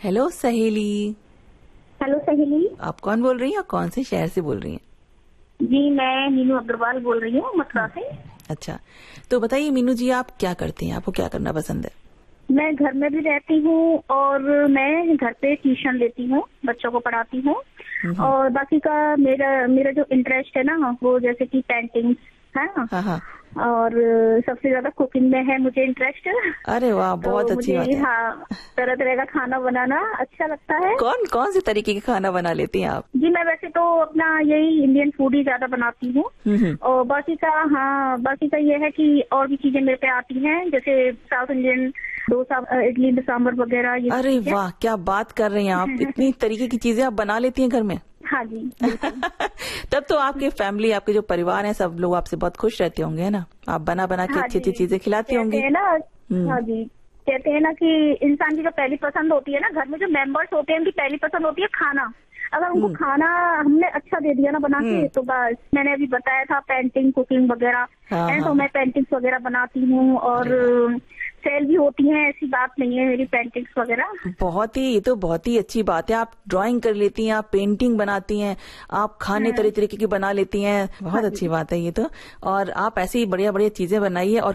Hello सहेली। Hello सहेली। आप कौन बोल रही हैं और कौन से शहर से बोल रही हैं? जी मैं मीनू अग्रवाल बोल रही हूँ मथुरा से। अच्छा, तो बताइए मीनू जी, आप क्या करती हैं? आपको क्या करना पसंद है? मैं घर में भी रहती हूँ और मैं घर पे ट्यूशन लेती हूँ, बच्चों को पढ़ाती हूँ। और बाकी का मेरा मेरा जो इंटरेस्ट है ना, वो जैसे कि पेंटिंग है ना। हाँ हाँ। और सबसे ज्यादा कुकिंग में है मुझे इंटरेस्ट। अरे वाह, बहुत तो अच्छी मुझे बात है। हाँ, तरह तरह का खाना बनाना अच्छा लगता है। कौन कौन से तरीके के खाना बना लेती हैं आप? जी मैं वैसे तो अपना यही इंडियन फूड ही ज्यादा बनाती हूँ। और बाकी का ये है कि और भी चीजें मेरे पे आती हैं, जैसे साउथ इंडियन डोसा, इडली सांभर वगैरह ये अरे चीजें। वाह, क्या बात कर रही हैं आप! इतनी तरीके की चीजें आप बना लेती हैं घर में। हाँ जी बिल्कुल। तब तो आपके फैमिली, आपके जो परिवार है, सब लोग आपसे बहुत खुश रहते होंगे, है ना? आप बना बना के हाँ अच्छी अच्छी जी, चीजें खिलाती कहते होंगी। हैं ना। हाँ जी, कहते हैं ना कि इंसान की जो पहली पसंद होती है ना, घर में जो मेंबर्स होते हैं उनकी पहली पसंद होती है खाना। अगर उनको खाना हमने अच्छा दे दिया ना बना के, तो बस। मैंने अभी बताया था पेंटिंग कुकिंग वगैरह हाँ है, हाँ तो हाँ। मैं पेंटिंग्स वगैरह बनाती हूँ और अरे वाह, सेल भी होती हैं, ऐसी बात नहीं है मेरी पेंटिंग्स वगैरह। ये तो बहुत ही अच्छी बात है। आप ड्राइंग कर लेती हैं, आप पेंटिंग बनाती हैं, आप खाने तरह तरीके की बना लेती हैं। बहुत हाँ अच्छी जी। बात है ये तो। और आप ऐसी बढ़िया बढ़िया चीजें बनाइए और